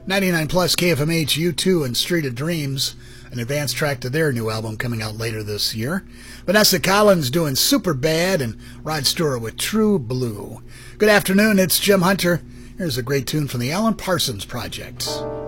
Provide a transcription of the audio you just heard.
99 plus KFMH, U2 and Street of Dreams, an advanced track to their new album coming out later this year. Vanessa Collins doing Super Bad, and Rod Stewart with True Blue. Good afternoon, it's Jim Hunter. Here's a great tune from the Alan Parsons Project.